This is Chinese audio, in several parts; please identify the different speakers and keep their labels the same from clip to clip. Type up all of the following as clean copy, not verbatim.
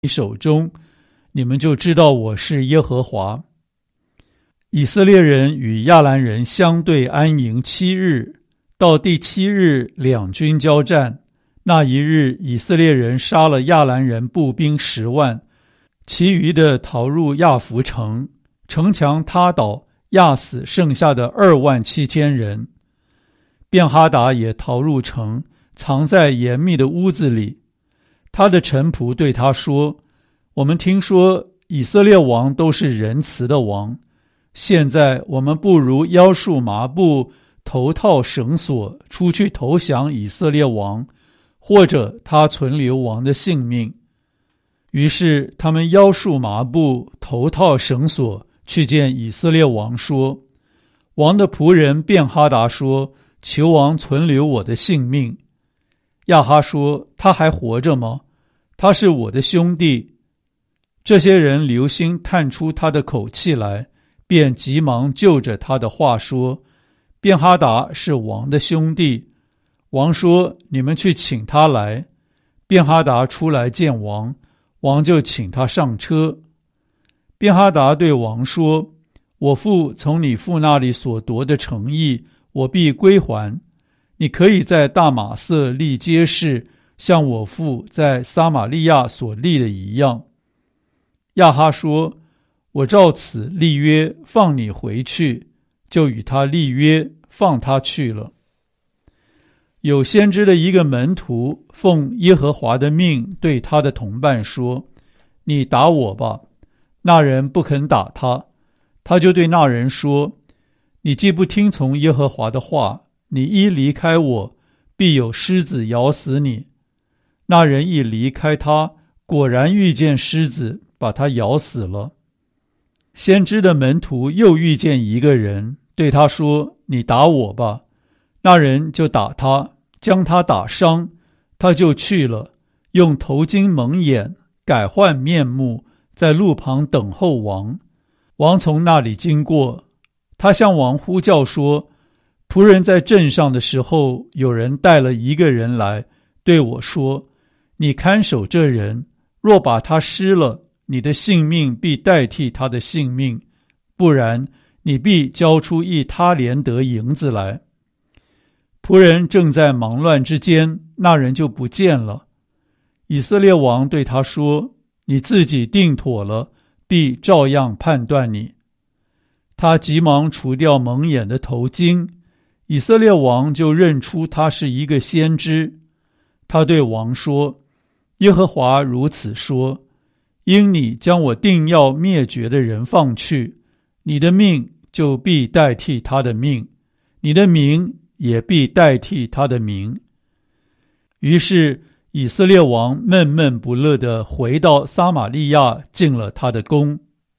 Speaker 1: 你手中，你们就知道我是耶和华。”以色列人与亚兰人相对安营7日，到第7日两军交战。那一日，以色列人杀了亚兰人步兵10万，其余的逃入亚弗城，城墙塌倒，压死剩下的27000人。便哈达也逃入城，藏在严密的屋子里。他的臣仆对他说：“我们听说以色列王都是仁慈的王，现在我们不如腰束麻布，头套绳索，出去投降以色列王，或者他存留王的性命。”于是他们腰束麻布，头套绳索，去见以色列王说：“王的仆人便哈达说，求王存留我的性命。”亚哈说：“他还活着吗？他是我的兄弟。”这些人留心探出他的口气来，便急忙就着他的话说：“便哈达是王的兄弟。”王说：“你们去请他来。”便哈达出来见王，王就请他上车。便哈达对王说：“我父从你父那里所夺的城邑，我必归还。你可以在大马色立街市，像我父在撒玛利亚所立的一样。”亚哈说：“我照此立约，放你回去。”就与他立约，放他去了。有先知的一个门徒奉耶和华的命对他的同伴说：“你打我吧。”那人不肯打他，他就对那人说：“你既不听从耶和华的话，你一离开我，必有狮子咬死你。”那人一离开他，果然遇见狮子，把他咬死了。先知的门徒又遇见一个人，对他说：“你打我吧。”那人就打他，将他打伤，他就去了，用头巾蒙眼，改换面目，在路旁等候王。王从那里经过，他向王呼叫说：“仆人在镇上的时候，有人带了一个人来，对我说：你看守这人，若把他失了，你的性命必代替他的性命，不然你必交出1他连得银子来。”仆人正在忙乱之间，那人就不见了。以色列王对他说：“你自己定妥了，必照样判断你。”他急忙除掉蒙眼的头巾，以色列王就认出他是一个先知。他对王说：“耶和华如此说，因你将我定要灭绝的人放去，你的命就必代替他的命，你的名也必代替他的名。”于是以色列王闷闷不乐地回到撒玛利亚，进了他的宫。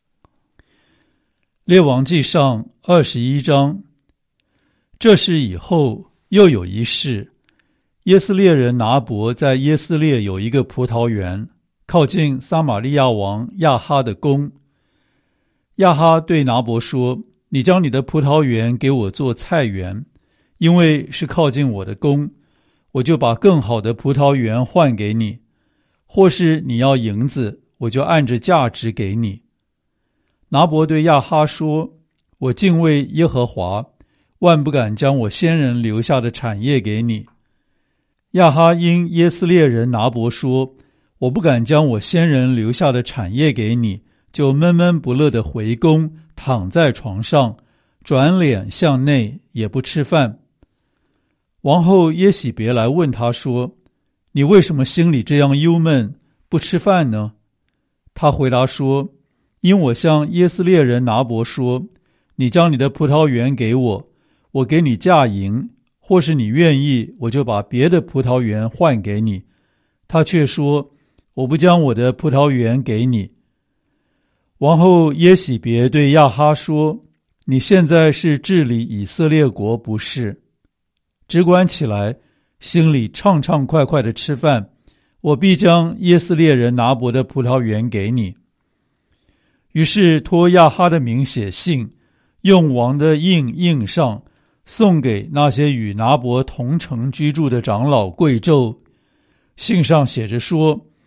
Speaker 1: 列王纪上21章。这事以后又有一事，耶斯列人拿伯在耶斯列有一个葡萄园，靠近撒玛利亚王亚哈的宫。亚哈对拿伯说：“你将你的葡萄园给我做菜园，因为是靠近我的宫，我就把更好的葡萄园换给你；或是你要银子，我就按着价值给你。”拿伯对亚哈说：“我敬畏耶和华，万不敢将我先人留下的产业给你。”亚哈因耶斯列人拿伯说：“我不敢将我先人留下的产业给你，就闷闷不乐地回宫，躺在床上，转脸向内，也不吃饭。”王后耶喜别来问他说：“你为什么心里这样忧闷，不吃饭呢？”他回答说：“因我向耶斯列人拿伯说，你将你的葡萄园给我，我给你价银，或是你愿意，我就把别的葡萄园换给你。”他却说：“我不将我的葡萄园给你。”王后耶喜别对亚哈说：“你现在是治理以色列国，不是？只管起来，心里畅畅快快的吃饭，我必将耶斯列人拿伯的葡萄园给你。”于是托亚哈的名写信，用王的印上，送给那些与拿伯同城居住的长老贵胄。信上写着说：“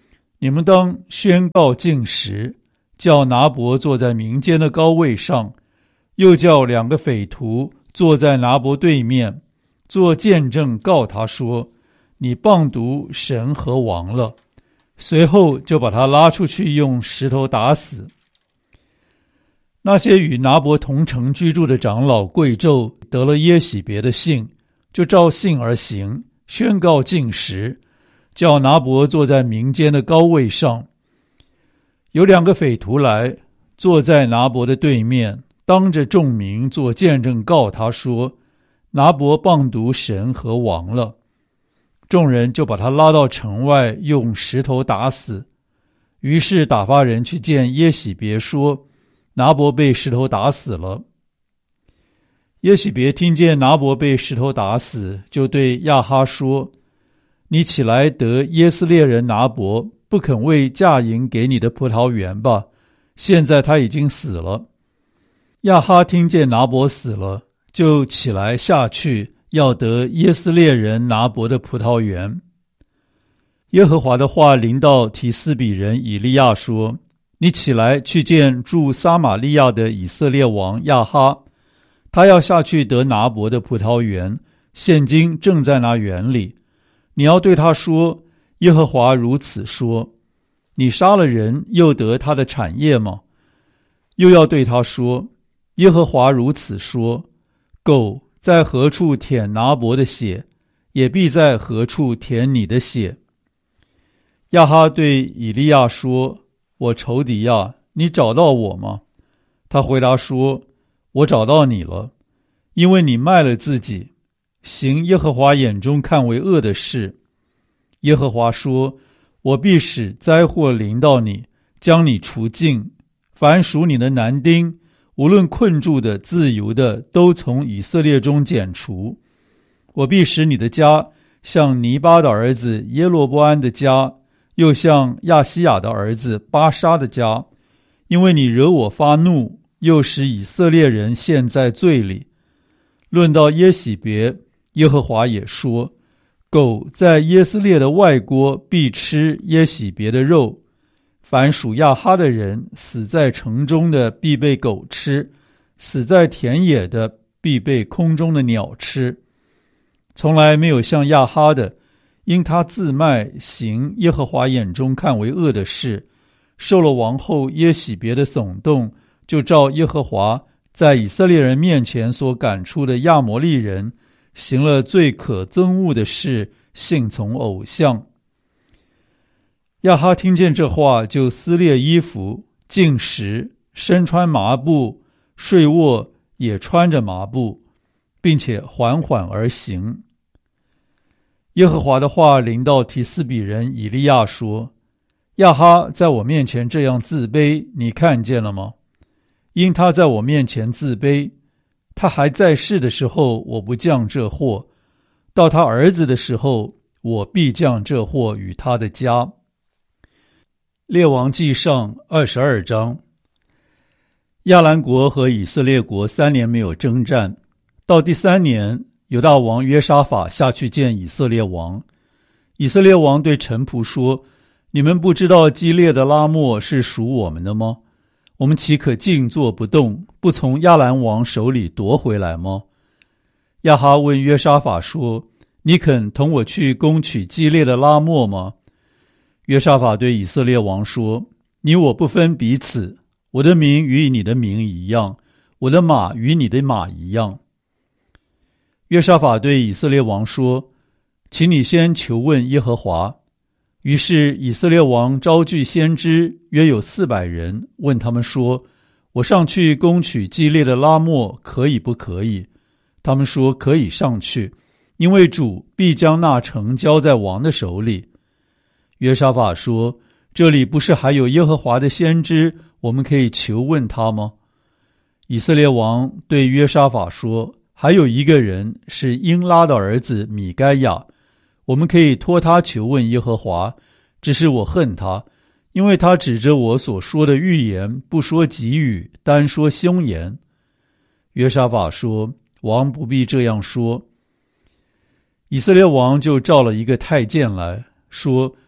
Speaker 1: 你们当宣告禁食，叫拿伯坐在民间的高位上，又叫2个匪徒坐在拿伯对面，做见证告他说，你谤读神和王了。随后就把他拉出去，用石头打死。那些与拿伯同城居住的长老贵胄得了耶洗别的信，就照信而行，宣告禁食，叫拿伯坐在民间的高位上。有2个匪徒来，坐在拿伯的对面，当着众民做见证告他说，拿伯谤读神和王了。众人就把他拉到城外，用石头打死。于是打发人去见耶洗别说，拿伯被石头打死了。耶洗别听见拿伯被石头打死，就对亚哈说，你起来得耶斯列人拿伯不肯为嫁银给你的葡萄园吧，现在他已经死了。亚哈听见拿伯死了，就起来下去，要得耶斯列人拿伯的葡萄园。耶和华的话临到提斯比人以利亚说，你起来去见住撒玛利亚的以色列王亚哈，他要下去得拿伯的葡萄园，现今正在那园里。你要对他说，耶和华如此说，你杀了人又得他的产业吗？又要对他说，耶和华如此说，狗在何处舔拿伯的血，也必在何处舔你的血。亚哈对以利亚说，我仇敌呀，你找到我吗？他回答说，我找到你了，因为你卖了自己，行耶和华眼中看为恶的事。耶和华说，我必使灾祸临到你，将你除尽，凡属你的男丁，无论困住的自由的，都从以色列中剪除。我必使你的家像尼巴的儿子耶罗波安的家，又像亚西亚的儿子巴沙的家，因为你惹我发怒，又使以色列人陷在罪里。论到耶洗别，耶和华也说，狗在耶斯列的外郭必吃耶洗别的肉，凡属亚哈的人，死在城中的必被狗吃，死在田野的必被空中的鸟吃。从来没有像亚哈的，因他自卖行耶和华眼中看为恶的事，受了王后耶洗别的耸动，就照耶和华在以色列人面前所赶出的亚摩利人，行了最可憎恶的事，信从偶像。亚哈听见这话，就撕裂衣服，禁食，身穿麻布，睡卧也穿着麻布，并且缓缓而行。耶和华的话临到提斯比人以利亚说，亚哈在我面前这样自卑，你看见了吗？因他在我面前自卑，他还在世的时候，我不降这祸；到他儿子的时候，我必降这祸与他的家。列王记上22章。亚兰国和以色列国3年没有征战，到第3年，犹大王约沙法下去见以色列王。以色列王对臣仆说，你们不知道基列的拉末是属我们的吗？我们岂可静坐不动，不从亚兰王手里夺回来吗？亚哈问约沙法说，你肯同我去攻取基列的拉末吗？约沙法对以色列王说，你我不分彼此，我的名与你的名一样，我的马与你的马一样。约沙法对以色列王说，请你先求问耶和华。于是以色列王招聚先知，约有400人，问他们说，我上去攻取基列的拉末可以不可以？他们说可以上去，因为主必将那城交在王的手里。约沙法说，这里不是还有耶和华的先知，我们可以求问他吗？以色列王对约沙法说，还有一个人是英拉的儿子米该亚，我们可以托他求问耶和华，只是我恨他，因为他指着我所说的预言不说吉语，单说凶言。约沙法说，王不必这样说。以色列王就召了一个太监来说，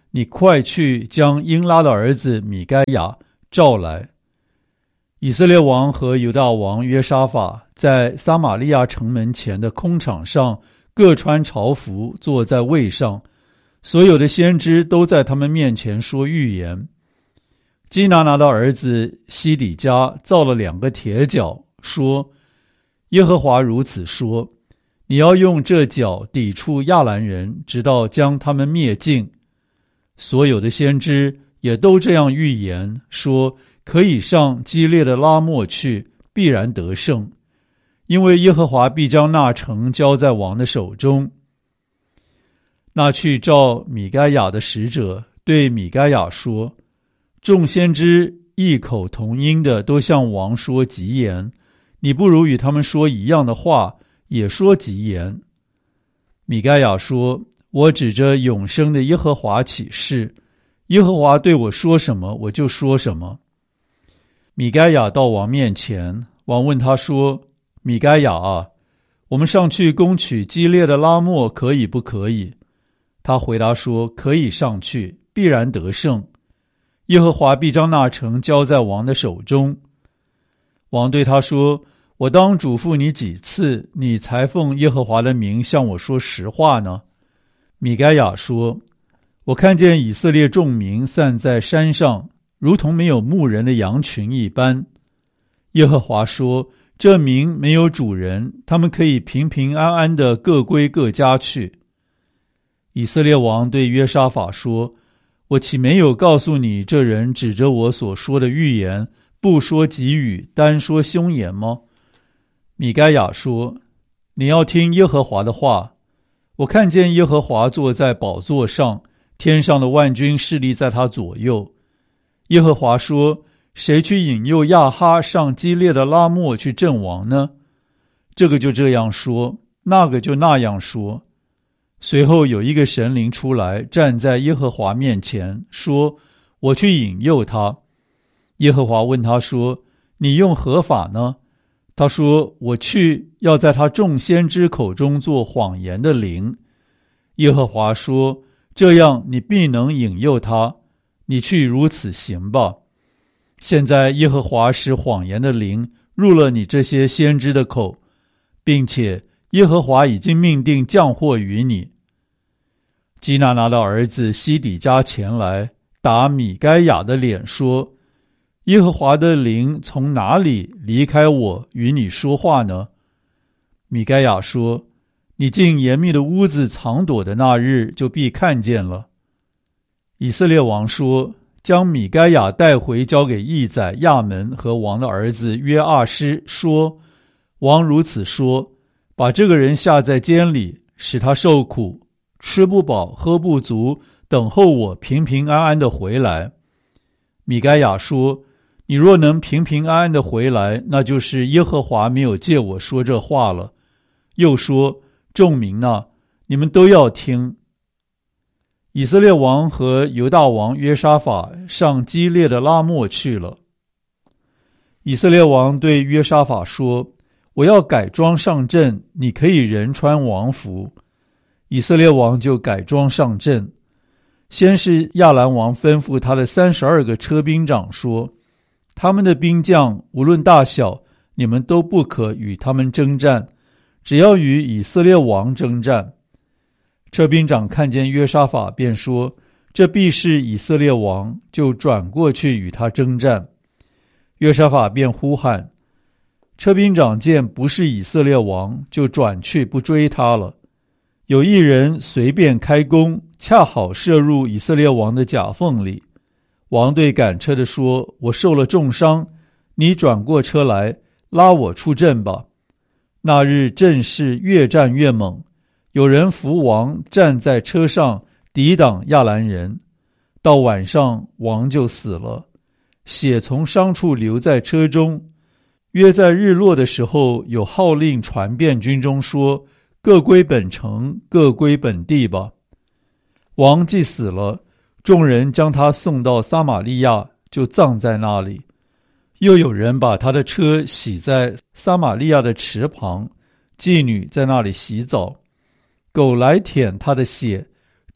Speaker 1: 你快去将英拉的儿子米该亚召来。以色列王和犹大王约沙法在撒玛利亚城门前的空场上各穿朝服，坐在位上，所有的先知都在他们面前说预言。基拿的儿子西底家造了2个铁角，说：耶和华如此说，你要用这角抵触亚兰人，直到将他们灭尽。所有的先知也都这样预言，说可以上基列的拉末去，必然得胜，因为耶和华必将那城交在王的手中。那去召米该亚的使者对米该亚说：众先知异口同音的都向王说吉言，你不如与他们说一样的话，也说吉言。米该亚说：我指着永生的耶和华起誓，耶和华对我说什么，我就说什么。米该亚到王面前，王问他说：米该亚啊，我们上去攻取基列的拉末可以不可以？他回答说：可以上去，必然得胜，耶和华必将那城交在王的手中。王对他说：我当嘱咐你几次，你才奉耶和华的名向我说实话呢？米该亚说：我看见以色列众民散在山上，如同没有牧人的羊群一般。耶和华说：这民没有主人，他们可以平平安安地各归各家去。以色列王对约沙法说：我岂没有告诉你，这人指着我所说的预言，不说吉语，单说凶言吗？米该亚说：你要听耶和华的话。我看见耶和华坐在宝座上，天上的万军侍立在他左右。耶和华说：谁去引诱亚哈上基列的拉末去阵亡呢？这个就这样说，那个就那样说。随后有一个神灵出来，站在耶和华面前，说：我去引诱他。耶和华问他说：你用何法呢？他说：我去要在他众先知口中做谎言的灵。耶和华说：这样你必能引诱他，你去如此行吧。现在耶和华使谎言的灵入了你这些先知的口，并且耶和华已经命定降祸于你。基拿的儿子西底家前来，打米该亚的脸说：耶和华的灵从哪里离开我与你说话呢？米该亚说：你进严密的屋子藏躲的那日，就必看见了。以色列王说：将米该亚带回，交给义宰亚门和王的儿子约阿施，说：王如此说，把这个人下在监里，使他受苦，吃不饱喝不足，等候我平平安安的回来。米该亚说：你若能平平安安的回来，那就是耶和华没有借我说这话了。又说：众民啊，你们都要听。以色列王和犹大王约沙法上基列的拉末去了。以色列王对约沙法说：我要改装上阵，你可以人穿王服。以色列王就改装上阵。先是亚兰王吩咐他的32个车兵长说：他们的兵将无论大小，你们都不可与他们征战，只要与以色列王征战。车兵长看见约沙法，便说：这必是以色列王，就转过去与他征战。约沙法便呼喊，车兵长见不是以色列王，就转去不追他了。有一人随便开弓，恰好射入以色列王的甲缝里。王对赶车的说：我受了重伤，你转过车来，拉我出阵吧。那日阵势越战越猛，有人扶王站在车上抵挡亚兰人，到晚上王就死了，血从伤处流在车中。约在日落的时候，有号令传遍军中说：各归本城，各归本地吧。王既死了，众人将他送到撒玛利亚，就葬在那里。又有人把他的车洗在撒玛利亚的池旁，妓女在那里洗澡。狗来舔他的血，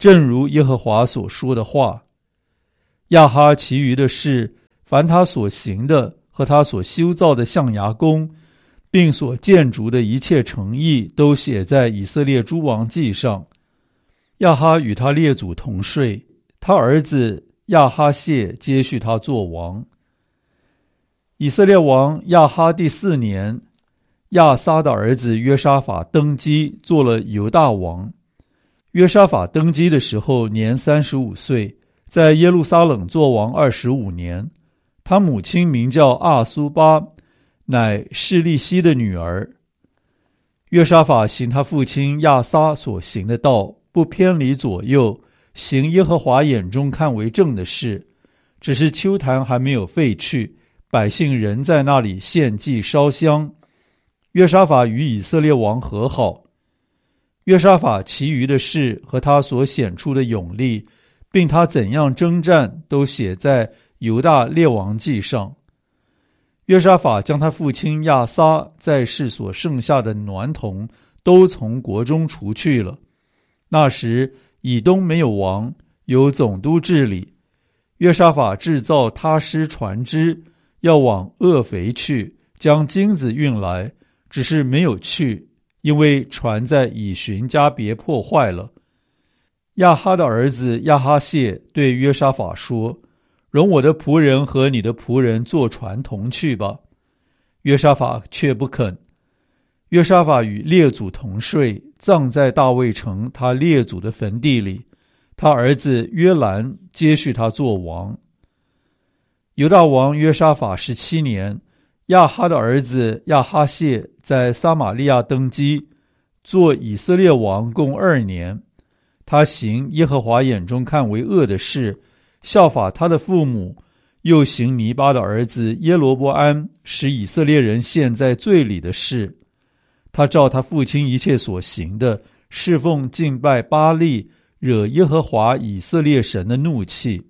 Speaker 1: 正如耶和华所说的话。亚哈其余的事，凡他所行的和他所修造的象牙宫，并所建筑的一切城邑，都写在以色列诸王记上。亚哈与他列祖同睡，他儿子亚哈谢接续他作王。以色列王亚哈第4年，亚撒的儿子约沙法登基，做了犹大王。约沙法登基的时候年35岁，在耶路撒冷作王25年。他母亲名叫阿苏巴，乃示利希的女儿。约沙法行他父亲亚撒所行的道，不偏离左右，行耶和华眼中看为正的事。只是丘坛还没有废去，百姓仍在那里献祭烧香。约沙法与以色列王和好。约沙法其余的事和他所显出的勇力，并他怎样征战，都写在犹大列王记上。约沙法将他父亲亚撒在世所剩下的孌童都从国中除去了。那时以东没有王，有总督治理。约沙法制造他施船只，要往厄肥去，将金子运来，只是没有去，因为船在以寻加别破坏了。亚哈的儿子亚哈谢对约沙法说：容我的仆人和你的仆人坐船同去吧。约沙法却不肯。约沙法与列祖同睡，葬在大卫城他列祖的坟地里。他儿子约兰接续他作王。犹大王约沙法17年，亚哈的儿子亚哈谢在撒玛利亚登基，做以色列王共2年。他行耶和华眼中看为恶的事，效法他的父母，又行尼巴的儿子耶罗波安使以色列人陷在罪里的事。他照他父亲一切所行的，侍奉敬拜巴力，惹耶和华以色列神的怒气。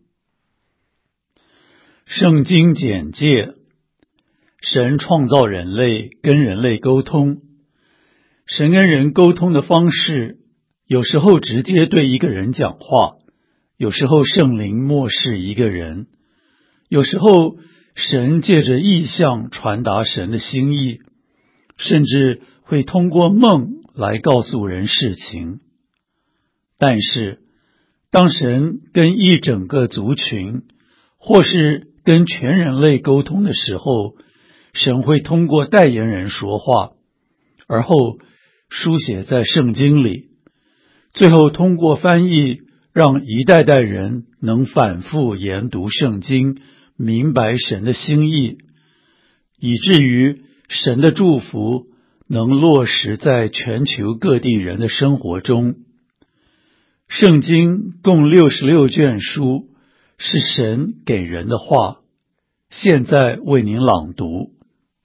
Speaker 1: 圣经简介：神创造人类，跟人类沟通。神跟人沟通的方式，有时候直接对一个人讲话，有时候圣灵默示一个人，有时候神借着异象传达神的心意，甚至会通过梦来告诉人事情。但是当神跟一整个族群，或是跟全人类沟通的时候，神会通过代言人说话，而后书写在圣经里，最后通过翻译，让一代代人能反复研读圣经，明白神的心意，以至于神的祝福能落实在全球各地人的生活中。圣经共66卷书，是神给人的话。现在为您朗读。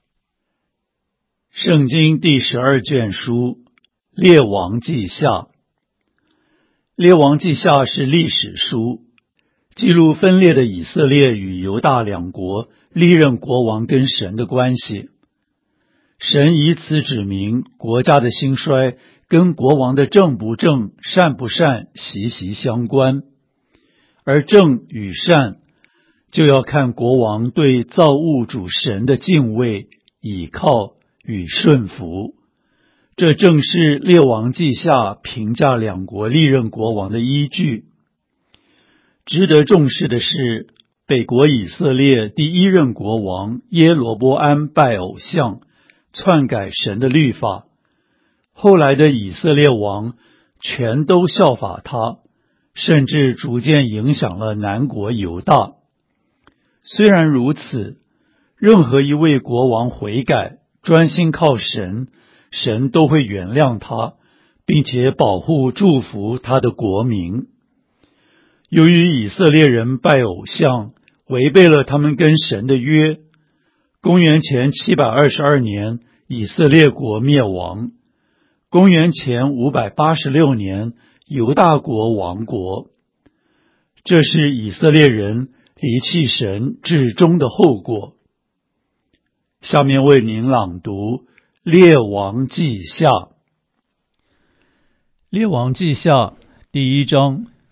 Speaker 1: 圣经第12卷书，列王记下。列王记下是历史书，记录分裂的以色列与犹大两国历任国王跟神的关系。神以此指明国家的兴衰跟国王的正不正、善不善息息相关，而正与善就要看国王对造物主神的敬畏、倚靠与顺服。这正是列王记下评价两国历任国王的依据。值得重视的是，北国以色列第一任国王耶罗波安拜偶像，篡改神的律法，后来的以色列王全都效法他，甚至逐渐影响了南国犹大。虽然如此，任何一位国王悔改，专心靠神，神都会原谅他，并且保护祝福他的国民。由于以色列人拜偶像，违背了他们跟神的约，公元前722年，以色列国灭亡。公元前586年，犹大国亡国。这是以色列人离弃神至终的后果。下面为您朗读列王记下。列王记下第1章，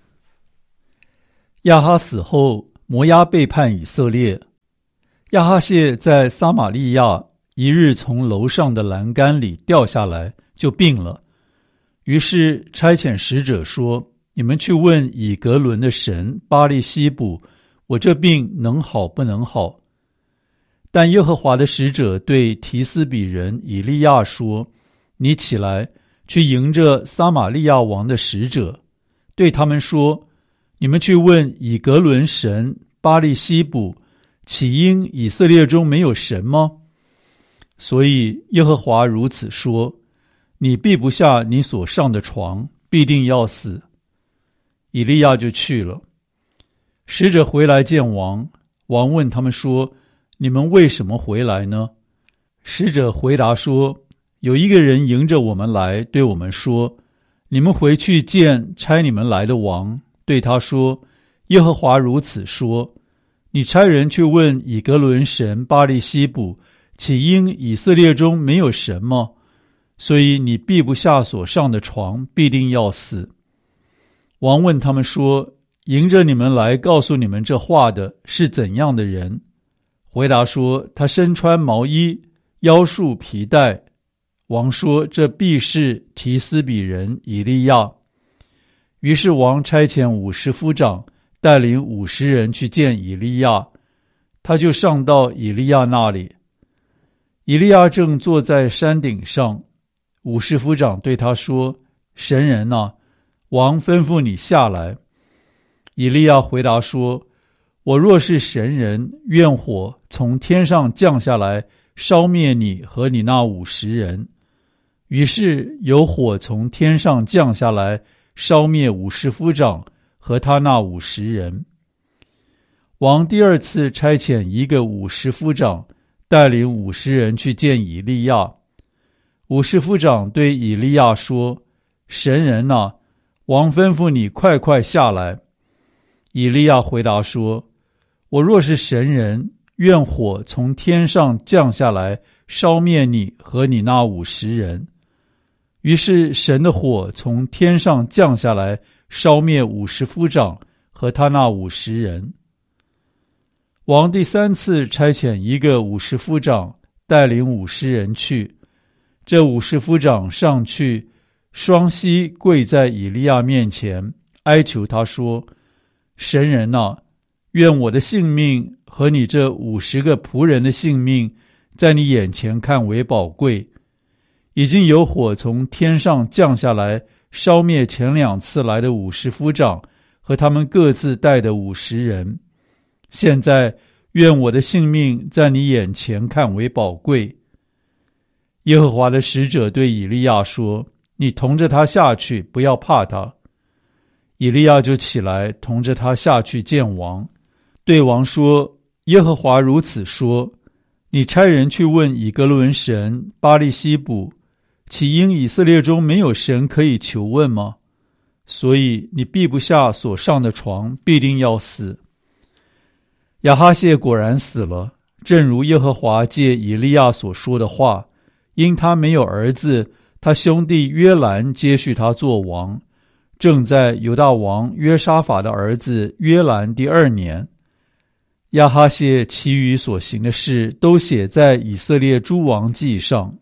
Speaker 1: 亚哈死后，摩押背叛以色列。亚哈谢在撒玛利亚一日从楼上的栏杆里掉下来，就病了。于是差遣使者说：你们去问以格伦的神巴力西卜，我这病能好不能好？但耶和华的使者对提斯比人以利亚说：你起来，去迎着撒玛利亚王的使者，对他们说：你们去问以格伦神巴力西卜，岂因以色列中没有神吗？所以耶和华如此说：你避不下你所上的床，必定要死。以利亚就去了。使者回来见王，王问他们说：你们为什么回来呢？使者回答说：有一个人迎着我们来，对我们说：你们回去见差你们来的王，对他说：耶和华如此说，你差人去问以格伦神巴力西卜，岂因以色列中没有神吗？所以你避不下所上的床，必定要死。王问他们说：迎着你们来告诉你们这话的是怎样的人？回答说：他身穿毛衣，腰束皮带。王说：这必是提斯比人以利亚。于是王差遣50夫长带领50人去见以利亚，他就上到以利亚那里。以利亚正坐在山顶上，50夫长对他说：神人啊，王吩咐你下来。以利亚回答说：我若是神人，愿火从天上降下来，烧灭你和你那50人。于是有火从天上降下来，烧灭50夫长和他那50人。王第二次差遣一个50夫长带领50人去见以利亚。50夫长对以利亚说：神人啊，王吩咐你快快下来。以利亚回答说：我若是神人，愿火从天上降下来，烧灭你和你那50人。于是神的火从天上降下来，烧灭50夫长和他那50人。王第三次差遣一个50夫长带领50人去，这50夫长上去，双膝跪在以利亚面前，哀求他说：神人啊，愿我的性命和你这50个仆人的性命，在你眼前看为宝贵。已经有火从天上降下来，烧灭前2次来的50夫长和他们各自带的50人。现在愿我的性命在你眼前看为宝贵。耶和华的使者对以利亚说：你同着他下去，不要怕他。以利亚就起来，同着他下去见王，对王说：耶和华如此说，你差人去问以格伦神巴力西卜，岂因以色列中没有神可以求问吗？所以你避不下所上的床，必定要死。亚哈谢果然死了，正如耶和华借以利亚所说的话，因他没有儿子，他兄弟约兰接续他做王，正在犹大王约沙法的儿子约兰第2年。亚哈谢其余所行的事都写在以色列诸王记上。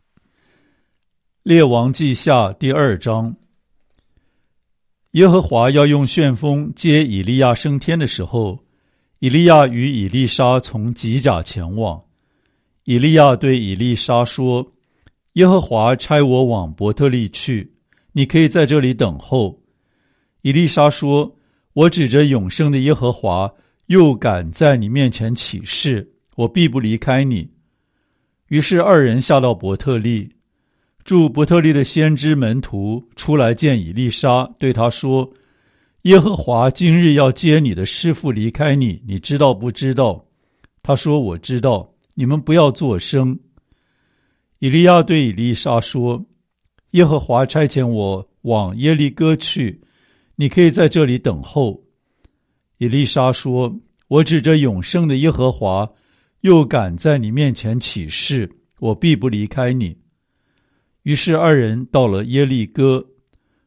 Speaker 1: 列王记下第2章。耶和华要用旋风接以利亚升天的时候，以利亚与以利沙从吉甲前往。以利亚对以利沙说：耶和华差我往伯特利去，你可以在这里等候。以利沙说：我指着永生的耶和华，又敢在你面前起誓，我必不离开你。于是2人下到伯特利。住伯特利的先知门徒出来见以利沙，对他说：耶和华今日要接你的师父离开你，你知道不知道？他说：我知道，你们不要作声。以利亚对以利沙说：耶和华差遣我往耶利哥去，你可以在这里等候。以利沙说：我指着永生的耶和华，又敢在你面前起誓，我必不离开你。于是2人到了耶利哥，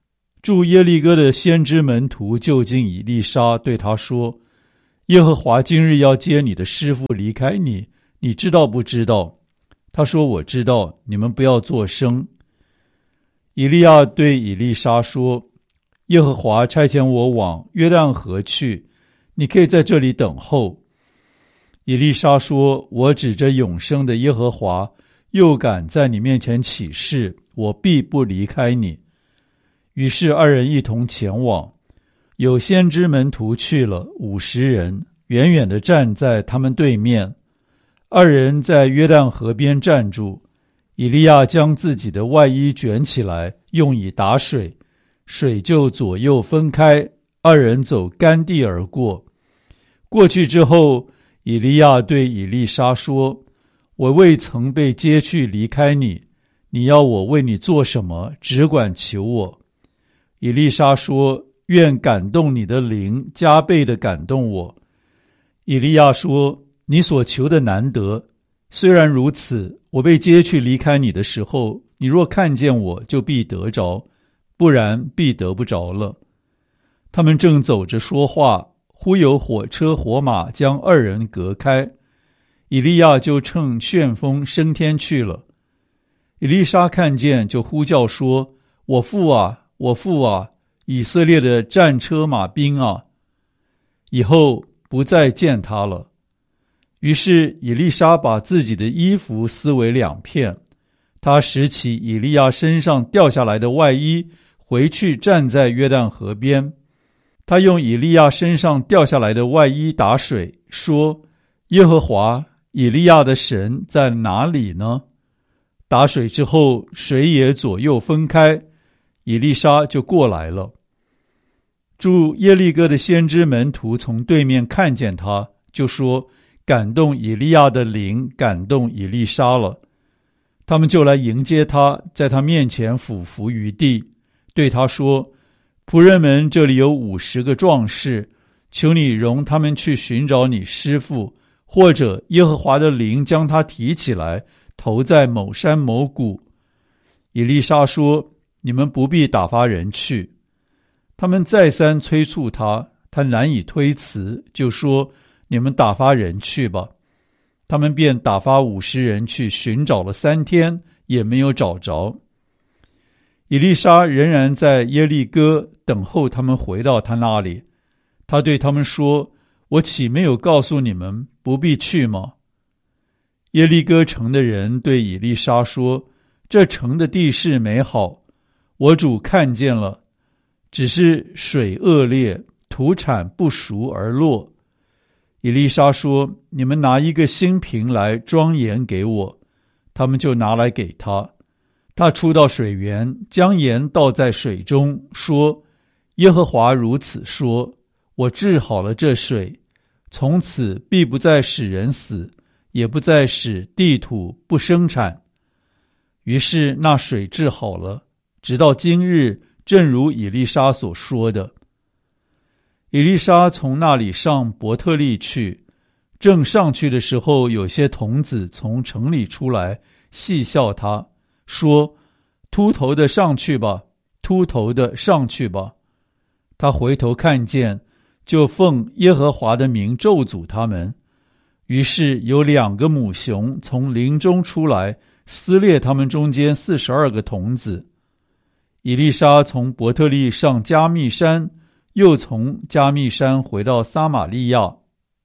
Speaker 1: 住耶利哥的先知门徒就近以利沙，对他说：耶和华今日要接你的师傅离开你，你知道不知道？他说：我知道，你们不要作声。以利亚对以利沙说：耶和华差遣我往约旦河去，你可以在这里等候。以利沙说：我指着永生的耶和华，又敢在你面前起誓，我必不离开你。于是二人一同前往，有先知门徒去了50人，远远地站在他们对面。二人在约旦河边站住，以利亚将自己的外衣卷起来，用以打水，水就左右分开，二人走干地而过。过去之后，以利亚对以利沙说：我未曾被接去离开你，你要我为你做什么，只管求我。以利沙说：愿感动你的灵加倍地感动我。以利亚说：你所求的难得，虽然如此，我被接去离开你的时候，你若看见我，就必得着，不然必得不着了。他们正走着说话，忽有火车火马将二人隔开，以利亚就乘旋风升天去了。以利沙看见，就呼叫说：我父啊，我父啊，以色列的战车马兵啊！以后不再见他了。于是以利沙把自己的衣服撕为2片，他拾起以利亚身上掉下来的外衣，回去站在约旦河边。他用以利亚身上掉下来的外衣打水，说：耶和华以利亚的神在哪里呢？打水之后，水也左右分开，以利沙就过来了。住耶利哥的先知门徒从对面看见他，就说：感动以利亚的灵感动以利沙了。他们就来迎接他，在他面前俯伏于地，对他说：仆人们这里有50个壮士，求你容他们去寻找你师父，或者耶和华的灵将他提起来，投在某山某谷。以利沙说：你们不必打发人去。他们再三催促他，他难以推辞，就说：你们打发人去吧。他们便打发50人去寻找了3天，也没有找着。以利沙仍然在耶利哥等候他们回到他那里。他对他们说：我岂没有告诉你们不必去吗？耶利哥城的人对以利沙说：这城的地势美好，我主看见了，只是水恶劣，土产不熟而落。以利沙说：你们拿一个新瓶来装盐给我。他们就拿来给他。他出到水源，将盐倒在水中，说：耶和华如此说，我治好了这水，从此必不再使人死，也不再使地土不生产。于是那水治好了，直到今日，正如以利沙所说的。以利沙从那里上伯特利去，正上去的时候，有些童子从城里出来，戏笑他，说：秃头的上去吧，秃头的上去吧。他回头看见，就奉耶和华的名咒诅他们。于是有2个母熊从林中出来，撕裂他们中间42个童子。以利沙从伯特利上加密山，又从加密山回到撒玛利亚。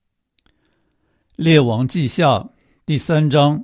Speaker 1: 列王记下第3章。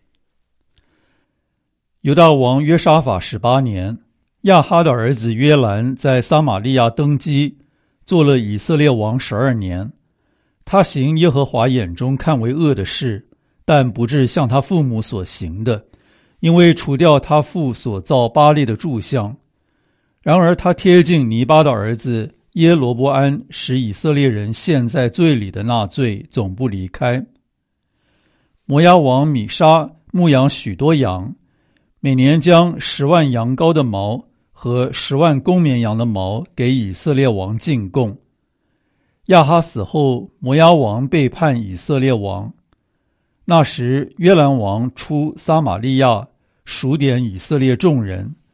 Speaker 1: 犹大王约沙法18年，亚哈的儿子约兰在撒玛利亚登基，做了以色列王12年。他行耶和华眼中看为恶的事，但不至像他父母所行的，因为除掉他父所造巴力的柱像。然而他贴近尼巴的儿子耶罗波安，使以色列人陷在罪里的那罪总不离开。摩押王米沙牧养许多羊，每年将10万羊羔的毛和10万公绵羊的毛给以色列王进贡。亚哈死后，摩押王背叛以色列王。那时约兰王出撒玛利亚，数点以色列众人，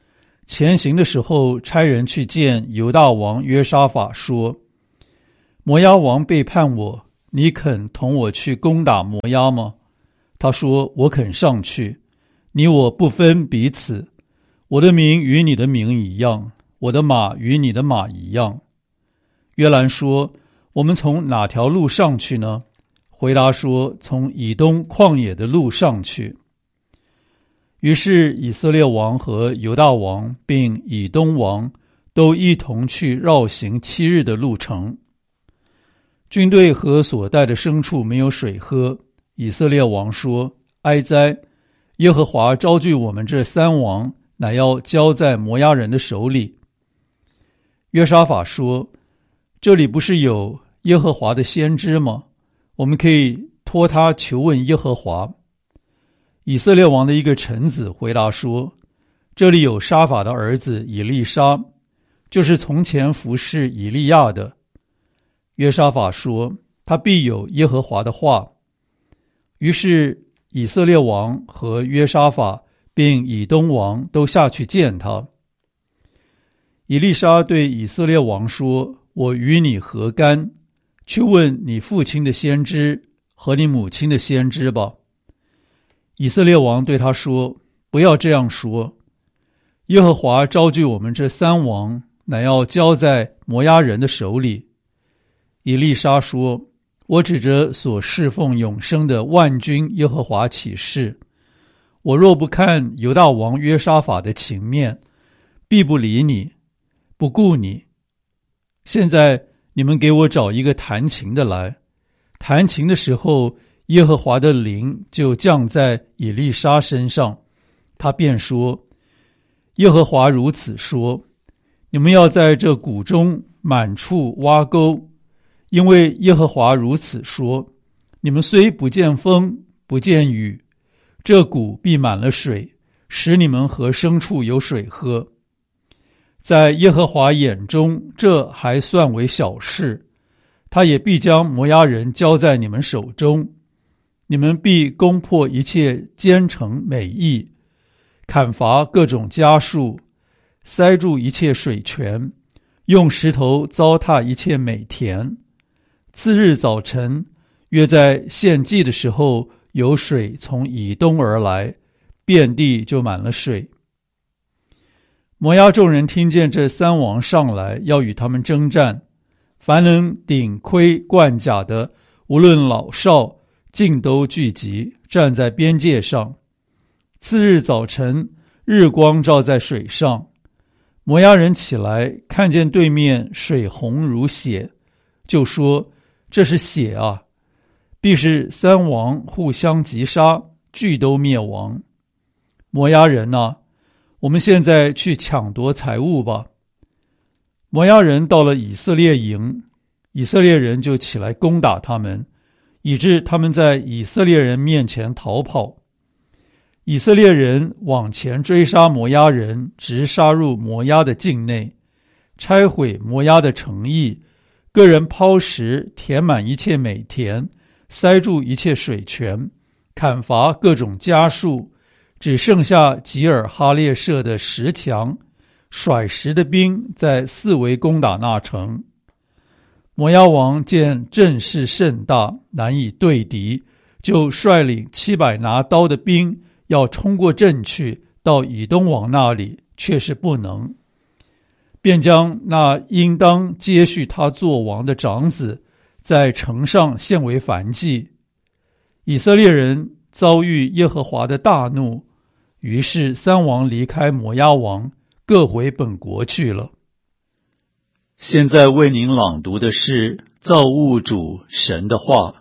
Speaker 1: 前行的时候，差人去见犹大王约沙法，说：摩押王背叛我，你肯同我去攻打摩押吗？他说：我肯上去，你我不分彼此，我的名与你的名一样，我的马与你的马一样。约兰说：我们从哪条路上去呢？回答说：从以东旷野的路上去。于是以色列王和犹大王并以东王都一同去绕行7日的路程。军队和所带的牲畜没有水喝，以色列王说：哀哉！耶和华招聚我们这3王，乃要交在摩押人的手里。约沙法说：这里不是有耶和华的先知吗？我们可以托他求问耶和华。以色列王的一个臣子回答说：这里有沙法的儿子以利沙，就是从前服侍以利亚的。约沙法说：他必有耶和华的话。于是以色列王和约沙法并以东王都下去见他。以利沙对以色列王说：我与你何干？去问你父亲的先知和你母亲的先知吧。以色列王对他说：不要这样说，耶和华招聚我们这3王，乃要交在摩押人的手里。以利沙说：我指着所侍奉永生的万军耶和华起誓，我若不看犹大王约沙法的情面，必不理你，不顾你。现在你们给我找一个弹琴的来。弹琴的时候，耶和华的灵就降在以利沙身上，他便说：耶和华如此说，你们要在这谷中满处挖沟，因为耶和华如此说，你们虽不见风，不见雨，这谷必满了水，使你们和牲畜有水喝。在耶和华眼中，这还算为小事，他也必将摩押人交在你们手中。你们必攻破一切坚城美邑，砍伐各种家畜，塞住一切水泉，用石头糟蹋一切美田。次日早晨，约在献祭的时候，有水从以东而来，遍地就满了水。摩押众人听见这3王上来，要与他们征战，凡能顶盔贯甲的，无论老少，尽都聚集，站在边界上。次日早晨，日光照在水上，摩押人起来，看见对面水红如血，就说：这是血啊！必是3王互相击杀，俱都灭亡。摩押人啊，我们现在去抢夺财物吧。摩押人到了以色列营，以色列人就起来攻打他们，以致他们在以色列人面前逃跑。以色列人往前追杀摩押人，直杀入摩押的境内，拆毁摩押的城邑，个人抛石填满一切美田，塞住一切水泉，砍伐各种家畜，只剩下吉尔哈列舍的石墙，甩石的兵在四围攻打那城。摩押王见阵势甚大，难以对敌，就率领700拿刀的兵要冲过阵去，到以东王那里，却是不能，便将那应当接续他做王的长子在城上献为燔祭。以色列人遭遇耶和华的大怒，于是3王离开摩押王，各回本国去了。现在为您朗读的是造物主神的话。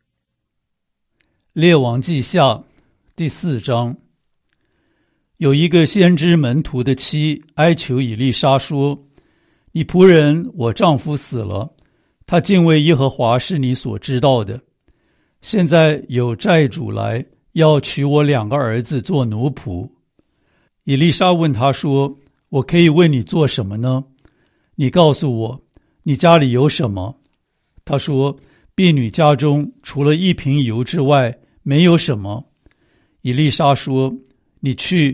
Speaker 1: 列王记下第4章。有一个先知门徒的妻哀求以利沙说：你仆人我丈夫死了，他敬畏耶和华是你所知道的。现在有债主来，要娶我2个儿子做奴仆。以利沙问他说：我可以为你做什么呢？你告诉我，你家里有什么？他说：婢女家中除了1瓶油之外，没有什么。以利沙说：你去，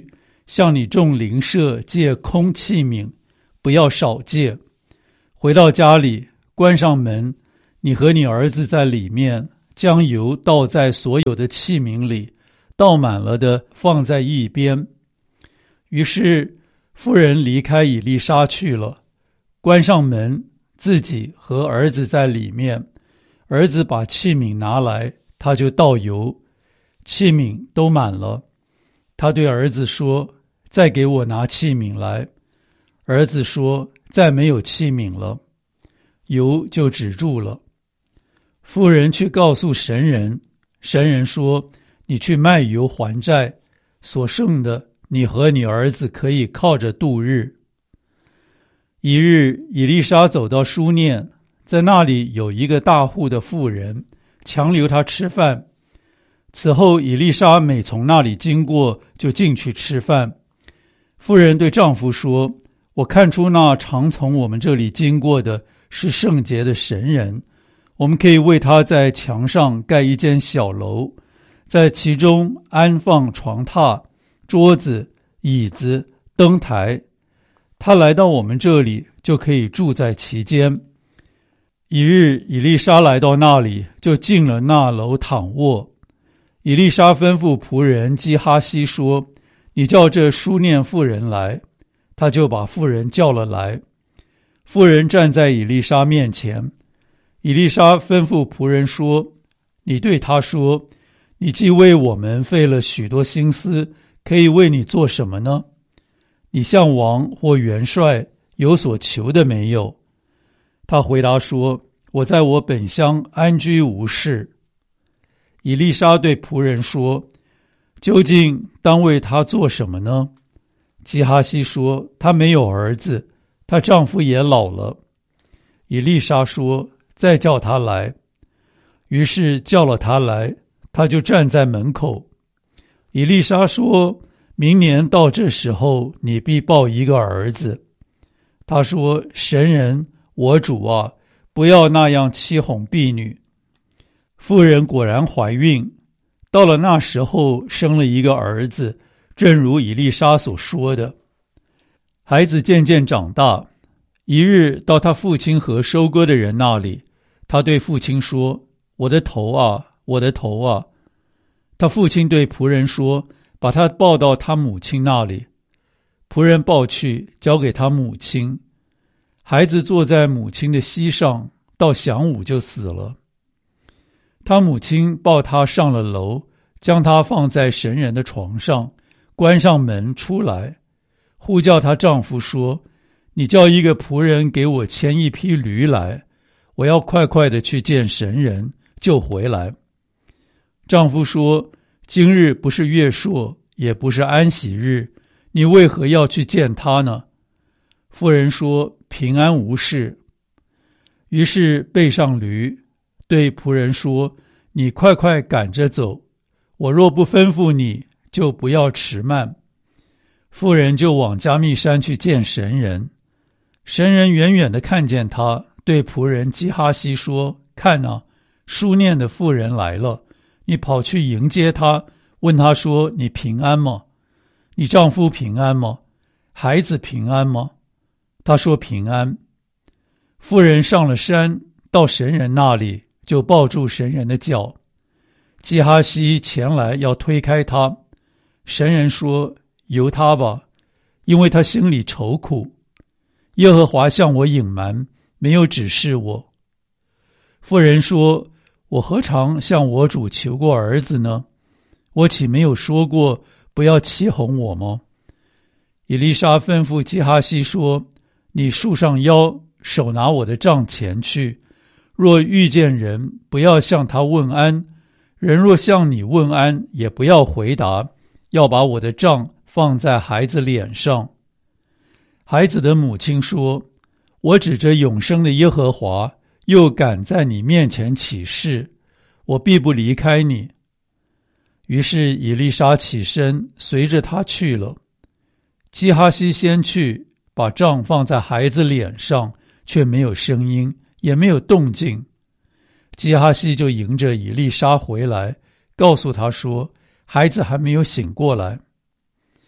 Speaker 1: 向你众邻舍借空器皿，不要少借。回到家里，关上门，你和你儿子在里面，将油倒在所有的器皿里，倒满了的放在一边。于是妇人离开以利沙去了，关上门，自己和儿子在里面。儿子把器皿拿来，他就倒油，器皿都满了。他对儿子说：再给我拿器皿来。儿子说：再没有器皿了。油就止住了。妇人去告诉神人，神人说：你去卖油还债，所剩的你和你儿子可以靠着度日。一日，以利沙走到书念，在那里有一个大户的妇人，强留他吃饭。此后以利沙每从那里经过，就进去吃饭。妇人对丈夫说：我看出那常从我们这里经过的是圣洁的神人，我们可以为他在墙上盖一间小楼，在其中安放床榻、桌子、椅子、灯台。他来到我们这里，就可以住在其间。一日，以利沙来到那里，就进了那楼躺卧。以利沙吩咐仆人基哈西说：你叫这书念妇人来。他就把妇人叫了来。妇人站在以利沙面前。以利沙吩咐仆人说：你对他说，你既为我们费了许多心思，可以为你做什么呢？你向王或元帅有所求的没有？他回答说：我在我本乡安居无事。以利沙对仆人说：究竟当为他做什么呢？基哈西说：他没有儿子，她丈夫也老了。以利沙说：再叫他来。于是叫了他来，他就站在门口。以利沙说：明年到这时候，你必抱一个儿子。他说：神人，我主啊，不要那样欺哄婢女。妇人果然怀孕，到了那时候生了一个儿子，正如以利沙所说的。孩子渐渐长大，一日到他父亲和收割的人那里，他对父亲说：我的头啊，我的头啊。他父亲对仆人说：把他抱到他母亲那里。仆人抱去，交给他母亲。孩子坐在母亲的膝上，到晌午就死了。他母亲抱他上了楼，将他放在神人的床上，关上门出来，呼叫她丈夫说：你叫一个仆人给我牵一匹驴来，我要快快的去见神人，就回来。丈夫说：今日不是月朔，也不是安息日，你为何要去见他呢？妇人说：平安无事。于是背上驴，对仆人说：你快快赶着走，我若不吩咐你，就不要迟慢。妇人就往加密山去见神人。神人远远地看见他，对仆人基哈西说：看啊，书念的妇人来了，你跑去迎接她，问她说：你平安吗？你丈夫平安吗？孩子平安吗？她说平安。妇人上了山，到神人那里，就抱住神人的脚。基哈西前来要推开他，神人说：由他吧，因为他心里愁苦。耶和华向我隐瞒，没有指示我。妇人说：我何尝向我主求过儿子呢？我岂没有说过不要欺哄我吗？以利沙吩咐基哈西说：你束上腰，手拿我的杖前去，若遇见人，不要向他问安，人若向你问安，也不要回答，要把我的杖放在孩子脸上。孩子的母亲说：我指着永生的耶和华，又敢在你面前起誓，我必不离开你。于是以利沙起身，随着他去了。基哈西先去，把杖放在孩子脸上，却没有声音，也没有动静。基哈西就迎着以利沙回来，告诉他说：孩子还没有醒过来。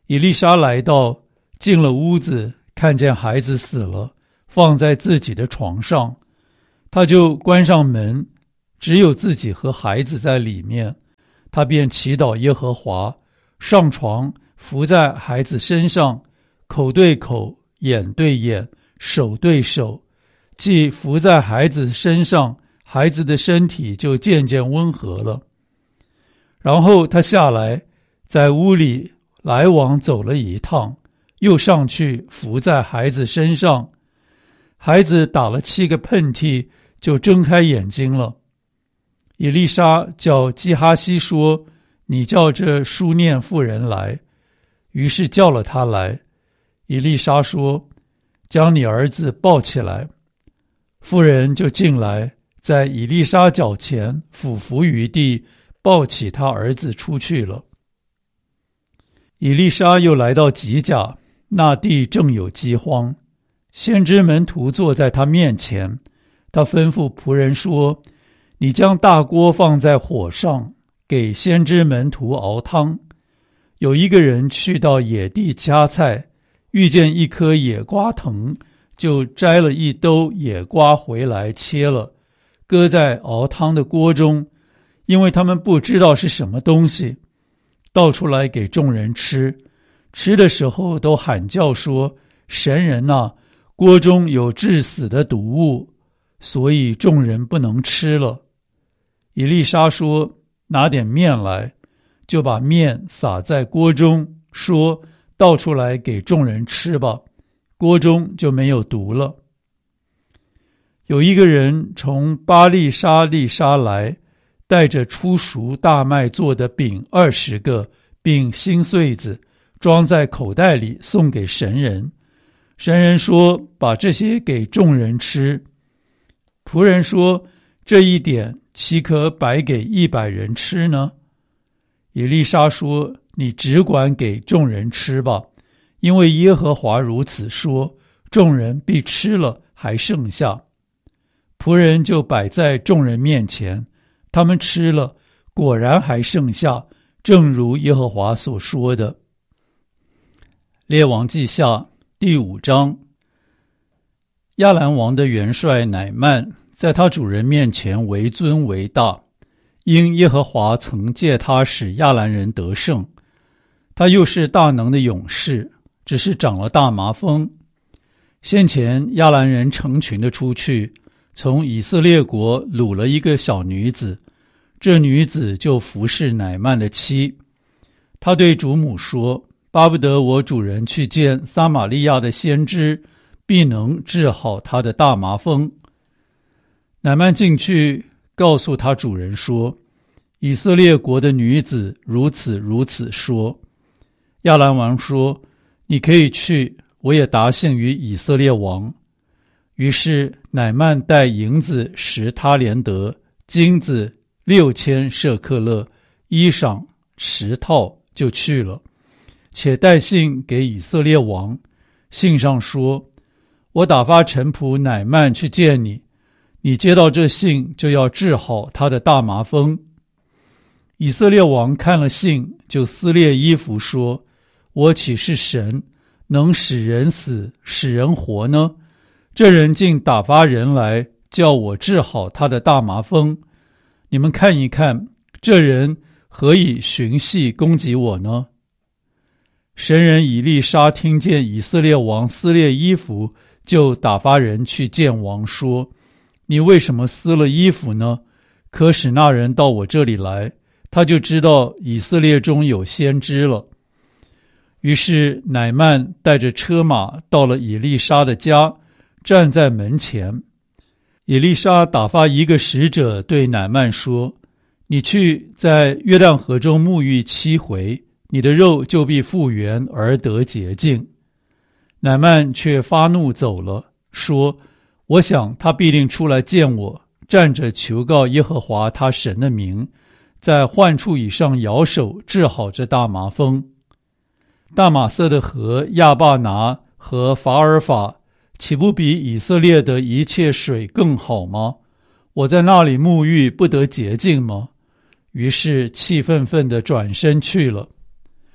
Speaker 1: 以利沙来到，进了屋子，看见孩子死了，放在自己的床上，他就关上门，只有自己和孩子在里面。他便祈祷耶和华，上床伏在孩子身上，口对口，眼对眼，手对手，既伏在孩子身上，孩子的身体就渐渐温和了。然后他下来，在屋里来往走了一趟，又上去伏在孩子身上，孩子打了7个喷嚏，就睁开眼睛了。以利沙叫基哈西说：“你叫这书念妇人来。”于是叫了他来。以利沙说：“将你儿子抱起来。”妇人就进来，在以利沙脚前俯伏于地，抱起他儿子出去了。以利沙又来到吉甲，那地正有饥荒，先知门徒坐在他面前，他吩咐仆人说：“你将大锅放在火上，给先知门徒熬汤。”有一个人去到野地掐菜，遇见一棵野瓜藤，就摘了一兜野瓜回来切了，搁在熬汤的锅中，因为他们不知道是什么东西，倒出来给众人吃。吃的时候都喊叫说：“神人啊，锅中有致死的毒物，所以众人不能吃了。”以利沙说：“拿点面来。”就把面撒在锅中，说：“倒出来给众人吃吧。”锅中就没有毒了。有一个人从巴利沙利沙来，带着初熟大麦做的饼20个，并新穗子，装在口袋里送给神人。神人说：“把这些给众人吃。”仆人说：“这一点岂可摆给100人吃呢？”以利沙说：“你只管给众人吃吧，因为耶和华如此说，众人必吃了还剩下。”仆人就摆在众人面前，他们吃了，果然还剩下，正如耶和华所说的。列王记下第5章。亚兰王的元帅乃曼在他主人面前为尊为大，因耶和华曾借他使亚兰人得胜。他又是大能的勇士，只是长了大麻风。先前亚兰人成群的出去，从以色列国掳了一个小女子，这女子就服侍乃曼的妻。他对主母说：“巴不得我主人去见撒玛利亚的先知，必能治好他的大麻风。”乃曼进去告诉他主人说：“以色列国的女子如此如此说。”亚兰王说：“你可以去，我也答信于以色列王。”于是乃曼带银子10他连得，金子6000舍克勒，衣裳10套，就去了，且带信给以色列王。信上说：“我打发臣仆乃曼去见你，你接到这信，就要治好他的大麻风。”以色列王看了信，就撕裂衣服说：“我岂是神，能使人死，使人活呢？这人竟打发人来，叫我治好他的大麻风。你们看一看，这人何以寻隙攻击我呢？”神人以利沙听见以色列王撕裂衣服，就打发人去见王，说：“你为什么撕了衣服呢？可使那人到我这里来，他就知道以色列中有先知了。”于是乃曼带着车马到了以利沙的家，站在门前。以利沙打发一个使者对乃曼说：“你去在约旦河中沐浴7回，你的肉就必复原而得洁净。”乃曼却发怒走了，说：“我想他必定出来见我，站着求告耶和华他神的名，在患处以上摇手治好这大麻风。”大马色的河亚巴拿和法尔法，岂不比以色列的一切水更好吗？我在那里沐浴不得洁净吗？于是气愤愤地转身去了。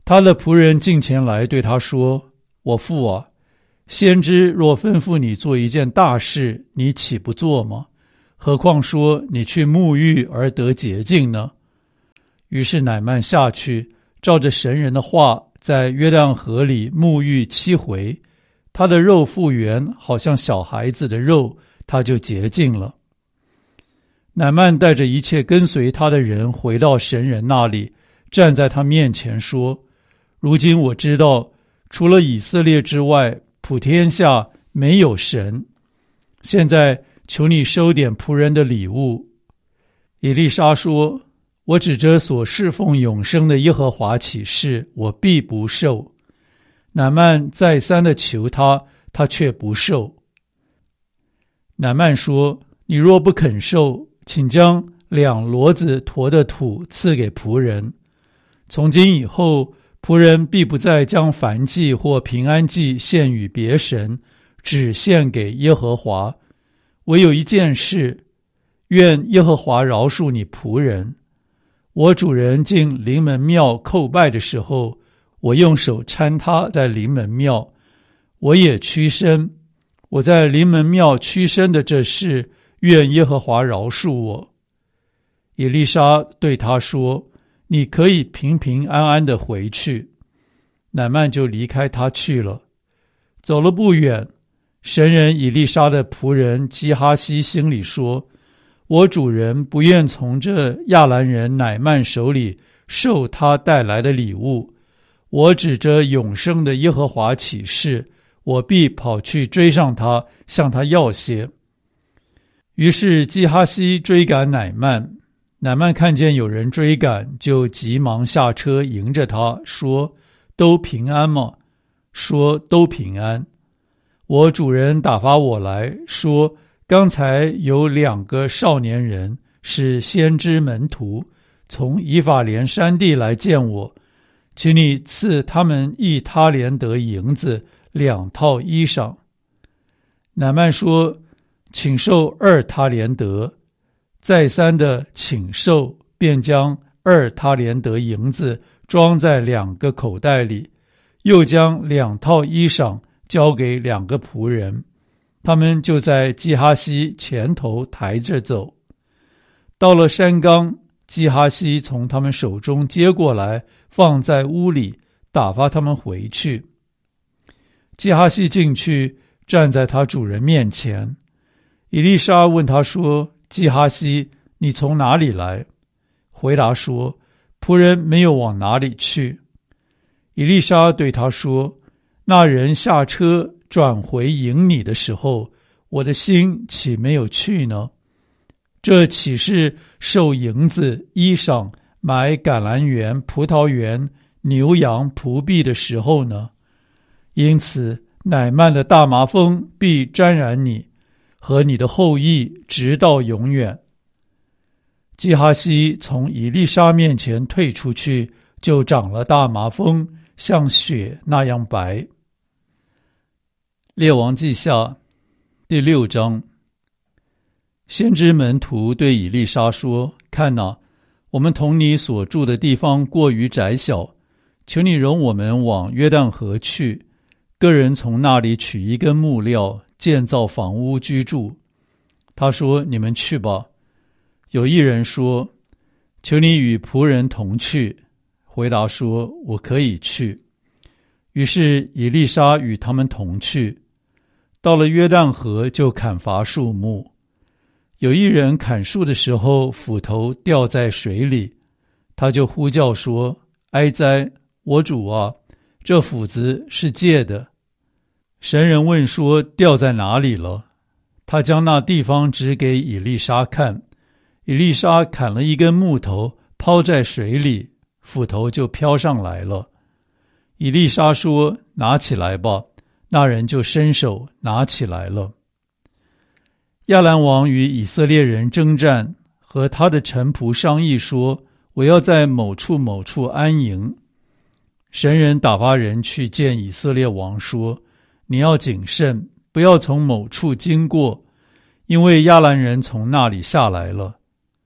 Speaker 1: 他的仆人近前来对他说：我父啊，先知若吩咐你做一件大事，你岂不做吗？何况说你去沐浴而得洁净呢？于是乃縵下去，照着神人的话，在约旦河里沐浴7回，他的肉复原，好像小孩子的肉，他就洁净了。乃縵带着一切跟随他的人回到神人那里，站在他面前说：如今我知道，除了以色列之外，普天下没有神。现在求你收点仆人的礼物。以利沙说：我指着所侍奉永生的耶和华起誓，我必不受。乃縵再三的求他，他却不受。乃縵说：你若不肯受，请将2骡子驮的土赐给仆人。从今以后，仆人必不再将燔祭或平安祭献与别神，只献给耶和华。唯有一件事，愿耶和华饶恕你仆人。我主人进临门庙叩拜的时候，我用手搀他在临门庙，我也屈身。我在临门庙屈身的这事，愿耶和华饶恕我。以利沙对他说：你可以平平安安的回去。乃縵就离开他去了。走了不远，神人以利沙的仆人基哈西心里说：我主人不愿从这亚兰人乃縵手里受他带来的礼物，我指着永生的耶和华起誓，我必跑去追上他，向他要些。于是基哈西追赶乃縵，乃縵看见有人追赶，就急忙下车迎着他，说：都平安吗？说：都平安。我主人打发我来，说：刚才有2个少年人是先知门徒，从以法莲山地来见我，请你赐他们1他连得银子2套衣裳。乃縵说：请受2他连得。再三的请受，便将2他连得银子装在2个口袋里，又将2套衣裳交给2个仆人，他们就在基哈西前头抬着走。到了山冈，基哈西从他们手中接过来，放在屋里，打发他们回去。基哈西进去，站在他主人面前。以利沙问他说：基哈西，你从哪里来？回答说：仆人没有往哪里去。以利沙对他说：那人下车转回迎你的时候，我的心岂没有去呢？这岂是受银子、衣裳、买橄榄园、葡萄园、牛羊、仆婢的时候呢？因此乃縵的大麻风必沾染你和你的后裔，直到永远。基哈西从以利沙面前退出去，就长了大麻风，像雪那样白。列王记下第6章。先知门徒对以利沙说：看哪，我们同你所住的地方过于窄小，求你容我们往约旦河去，个人从那里取一根木料，建造房屋居住。他说：你们去吧。有一人说：求你与仆人同去。回答说：我可以去。于是以利沙与他们同去。到了约旦河，就砍伐树木。有一人砍树的时候，斧头掉在水里，他就呼叫说：哀哉，我主啊，这斧子是借的。神人问说：掉在哪里了？他将那地方指给以利沙看。以利沙砍了一根木头，抛在水里，斧头就飘上来了。以利沙说：拿起来吧。那人就伸手拿起来了。亚兰王与以色列人征战，和他的臣仆商议说：我要在某处某处安营。神人打发人去见以色列王说：你要谨慎，不要从某处经过，因为亚兰人从那里下来了。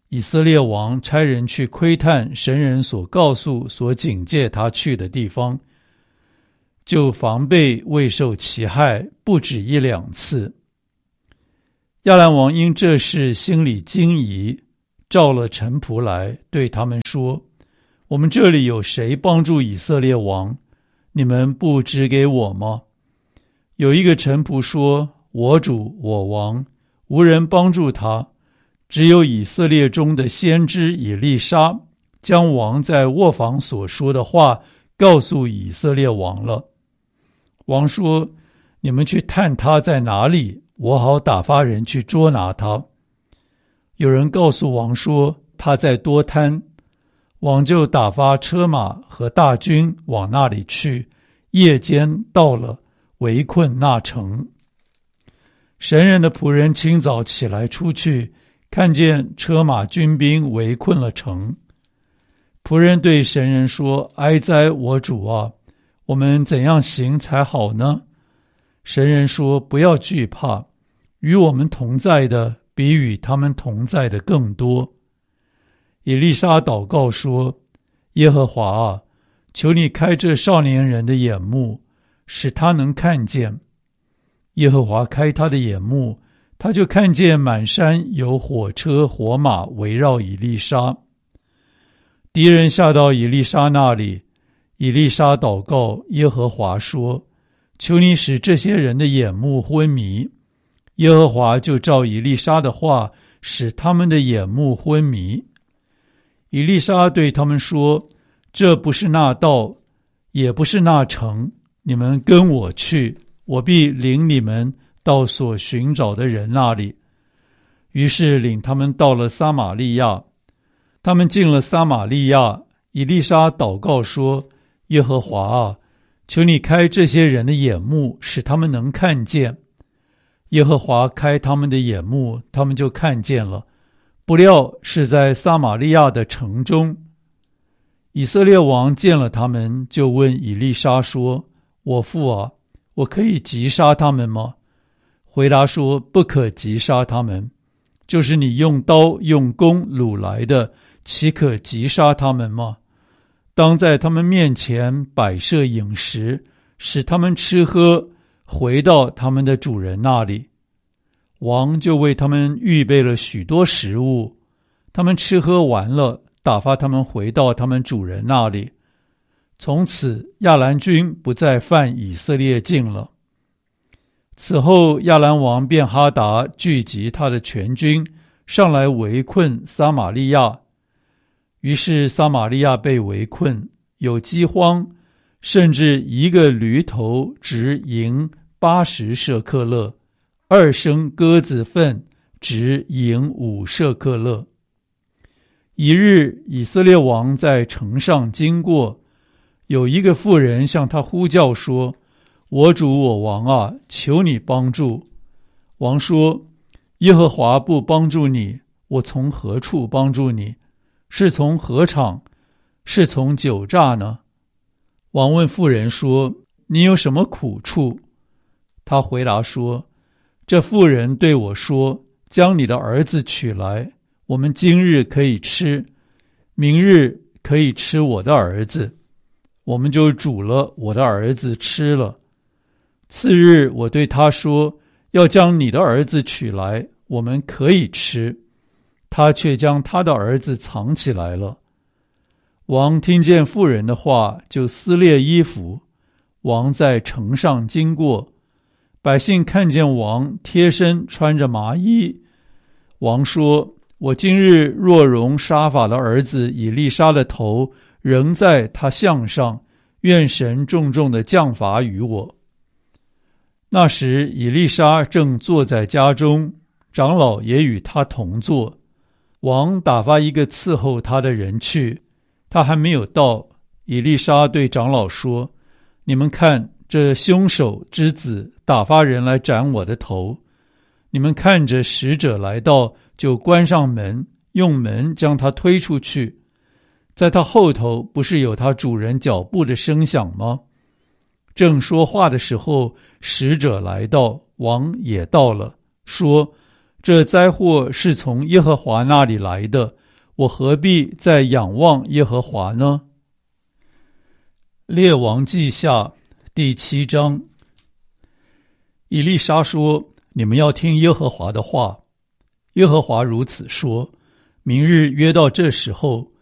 Speaker 1: 以色列王差人去窥探神人所告诉、所警戒他去的地方，就防备未受其害，不止一两次。亚兰王因这事心里惊疑，召了臣仆来，对他们说：我们这里有谁帮助以色列王？你们不指给我吗？有一个臣仆说：我主我王，无人帮助他，只有以色列中的先知以利沙将王在卧房所说的话告诉以色列王了。王说：你们去探他在哪里，我好打发人去捉拿他。有人告诉王说他在多滩，王就打发车马和大军往那里去，夜间到了，围困那城。神人的仆人清早起来出去，看见车马军兵围困了城。仆人对神人说：哀哉我主啊，我们怎样行才好呢？神人说：不要惧怕，与我们同在的比与他们同在的更多。以利沙祷告说：耶和华啊，求你开这少年人的眼目，使他能看见。耶和华开他的眼目，他就看见满山有火车火马围绕以利沙。敌人下到以利沙那里，以利沙祷告耶和华说：求你使这些人的眼目昏迷。耶和华就照以利沙的话，使他们的眼目昏迷。以利沙对他们说：这不是那道，也不是那城，你们跟我去，我必领你们到所寻找的人那里。于是领他们到了撒玛利亚。他们进了撒玛利亚，以利沙祷告说：耶和华啊，求你开这些人的眼目，使他们能看见。耶和华开他们的眼目，他们就看见了，不料是在撒玛利亚的城中。以色列王见了他们，就问以利沙说：我父啊，我可以击杀他们吗？回答说：不可击杀他们，就是你用刀用弓掳来的，岂可击杀他们吗？当在他们面前摆设饮食，使他们吃喝，回到他们的主人那里。王就为他们预备了许多食物，他们吃喝完了，打发他们回到他们主人那里。从此亚兰军不再犯以色列境了。此后亚兰王便哈达聚集他的全军，上来围困撒玛利亚。于是撒玛利亚被围困，有饥荒，甚至一个驴头值银80舍克勒，2升鸽子粪值银5舍克勒。一日，以色列王在城上经过，有一个妇人向他呼叫说：我主我王啊，求你帮助。王说：耶和华不帮助你，我从何处帮助你？是从禾场，是从酒榨呢？王问妇人说：你有什么苦处？他回答说：这妇人对我说，将你的儿子取来，我们今日可以吃，明日可以吃我的儿子。我们就煮了我的儿子吃了。次日我对他说，要将你的儿子取来，我们可以吃。他却将他的儿子藏起来了。王听见妇人的话，就撕裂衣服。王在城上经过，百姓看见王贴身穿着麻衣。王说：我今日若容沙法的儿子以利沙的头仍在他项上，愿神重重的降罚于我。那时以利沙正坐在家中，长老也与他同坐。王打发一个伺候他的人去，他还没有到，以利沙对长老说：你们看，这凶手之子打发人来斩我的头。你们看着使者来到，就关上门，用门将他推出去。在他后头不是有他主人脚步的声响吗？正说话的时候，使者来到，王也到了，说： 这灾祸是从耶和华那里来的，我何必再仰望耶和华呢？列王记下第7章。以利沙说：你们要听耶和华的话。耶和华如此说：明日约到这时候，